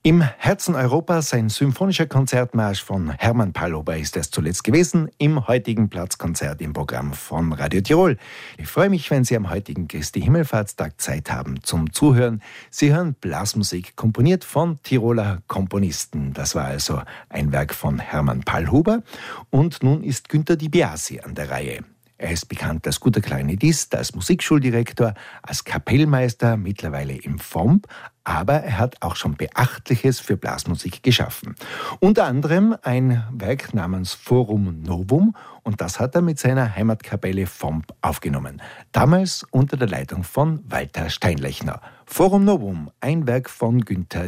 Im Herzen Europas ein symphonischer Konzertmarsch von Hermann Pallhuber ist es zuletzt gewesen, im heutigen Platzkonzert im Programm von Radio Tirol. Ich freue mich, wenn Sie am heutigen Christi Himmelfahrtstag Zeit haben zum Zuhören. Sie hören Blasmusik, komponiert von Tiroler Komponisten. Das war also ein Werk von Hermann Pallhuber. Und nun ist Günter Di Biasi an der Reihe. Er ist bekannt als guter Klarinettist, als Musikschuldirektor, als Kapellmeister, mittlerweile im FOMP, aber er hat auch schon Beachtliches für Blasmusik geschaffen. Unter anderem ein Werk namens Forum Novum, und das hat er mit seiner Heimatkapelle FOMP aufgenommen. Damals unter der Leitung von Walter Steinlechner. Forum Novum, ein Werk von Günter